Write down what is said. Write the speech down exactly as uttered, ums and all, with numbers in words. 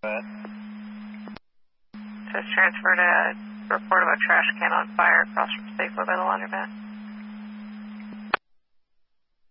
That. Just transferred a report of a trash can on fire across from Safeway by the laundromat.